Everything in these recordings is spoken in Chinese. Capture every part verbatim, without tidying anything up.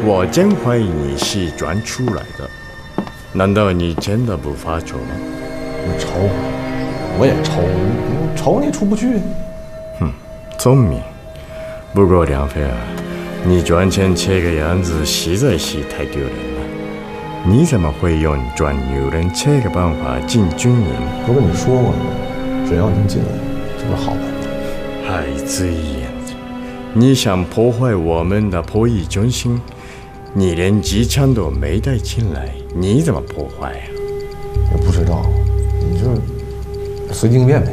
我真怀疑你是装出来的。难道你真的不发愁吗？ 我愁，我也愁，愁你出不去。 哼，聪明。不过梁飞啊，你赚钱这个样子实在是太丢人了。你怎么会用装牛人这个办法进军营？ 不跟你说过吗？只要能进来，就是好办法。 孩子一样的，你想破坏我们的破译中心，你连机枪都没带进来，你怎么破坏呀？ 也不知道，你就随机应变呗。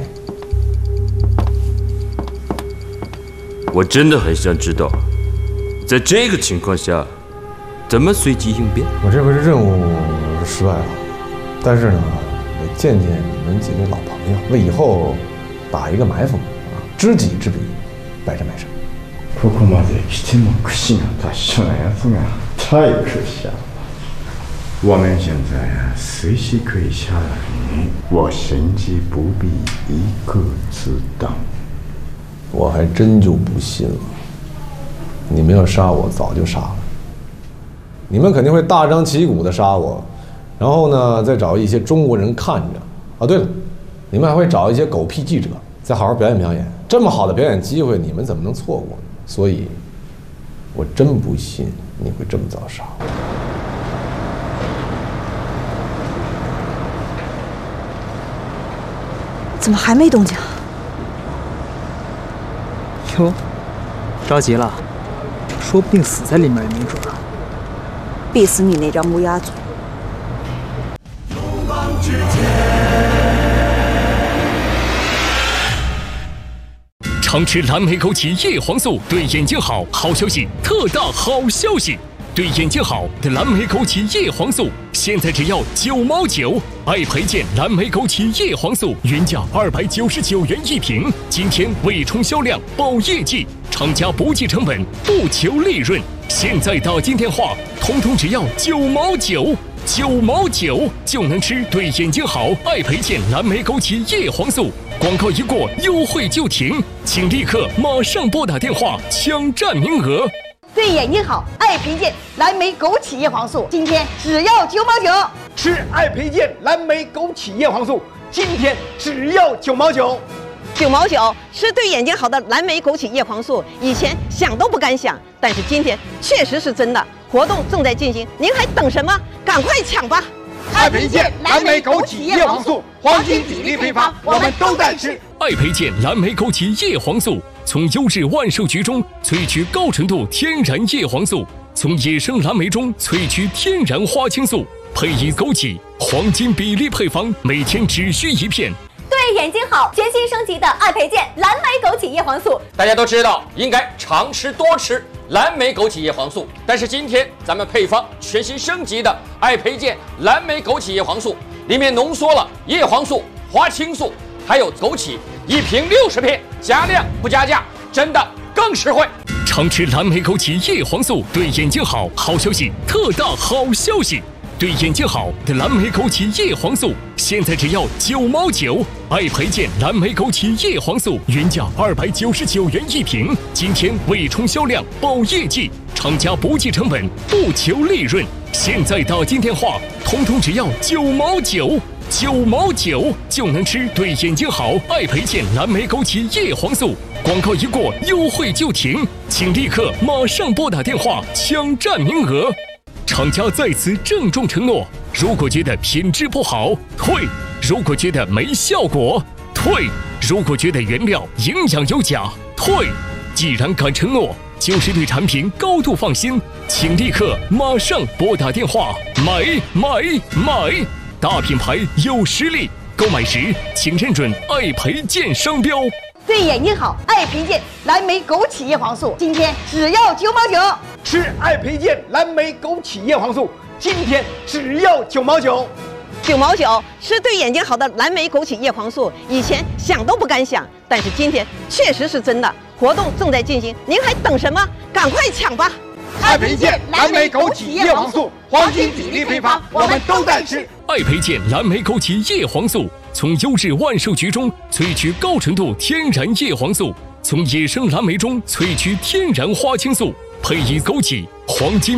我真的很想知道，在这个情况下，怎么随机应变？ 我这回是任务失败了，但是呢，也见见你们几位老朋友，为以后打一个埋伏啊，知己知彼，百战百胜。 ここまで来ても串が達者なやつが太可笑了。我们现在啊，随时可以下来你，我甚至不必一个子弹。 我还真就不信了，你们要杀我早就杀了。你们肯定会大张旗鼓的杀我，然后呢，再找一些中国人看着。啊，对了，你们还会找一些狗屁记者，再好好表演表演。这么好的表演机会，你们怎么能错过呢？所以，我真不信你会这么早杀我。 怎么还没动静？ 哟，着急了，说不定死在里面也没准啊。 必死你那张乌鸦嘴！ 常吃蓝莓枸杞叶黄素对眼睛好，好消息，特大好消息！对眼睛好的蓝莓枸杞叶黄素，现在只要九毛九。爱培健蓝莓枸杞叶黄素原价二百九十九元一瓶，今天为冲销量保业绩，厂家不计成本，不求利润。现在打进电话，通通只要九毛九，九毛九就能吃对眼睛好爱培健蓝莓枸杞叶黄素。广告一过，优惠就停，请立刻马上拨打电话抢占名额。 对眼睛好，爱培健蓝莓枸杞叶黄素，今天只要九毛九。 吃爱培健蓝莓枸杞叶黄素，今天只要九毛九。 九毛九吃对眼睛好的蓝莓枸杞叶黄素，以前想都不敢想，但是今天确实是真的。活动正在进行，您还等什么？赶快抢吧！ 爱培健蓝莓枸杞叶黄素，黄金比例配方，我们都在吃。 爱培健蓝莓枸杞叶黄素，从优质万寿菊中萃取高纯度天然叶黄素，从野生蓝莓中萃取天然花青素，配以枸杞，黄金比例配方，每天只需一片。 对眼睛好，全新升级的爱培健蓝莓枸杞叶黄素。 大家都知道应该常吃多吃蓝莓枸杞叶黄素，但是今天咱们配方全新升级的爱培健蓝莓枸杞叶黄素，里面浓缩了叶黄素、花青素还有枸杞，一瓶六十片，加量不加价，真的更实惠。 常吃蓝莓枸杞叶黄素对眼睛好，好消息，特大好消息！对眼睛好的蓝莓枸杞叶黄素，现在只要九毛九。爱培健蓝莓枸杞叶黄素原价二百九十九元一瓶，今天为冲销量保业绩，厂家不计成本，不求利润。现在打进电话，通通只要九毛九，九毛九就能吃对眼睛好爱培健蓝莓枸杞叶黄素。广告一过，优惠就停，请立刻马上拨打电话抢占名额。厂家在此郑重承诺，如果觉得品质不好，退；如果觉得没效果，退；如果觉得原料营养有假，退。既然敢承诺，就是对产品高度放心，请立刻马上拨打电话买买买！大品牌有实力，购买时请认准爱培健商标。 对眼睛好，爱培健蓝莓枸杞叶黄素，今天只要九毛九。 吃爱培健蓝莓枸杞叶黄素，今天只要九毛九。 九毛九吃对眼睛好的蓝莓枸杞叶黄素，以前想都不敢想，但是今天确实是真的。活动正在进行，您还等什么？赶快抢吧！ 爱培健蓝莓枸杞叶黄素，黄金比例配方，我们都在吃。 爱培健蓝莓枸杞叶黄素，从优质万寿菊中萃取高纯度天然叶黄素，从野生蓝莓中萃取天然花青素，配以枸杞、黄金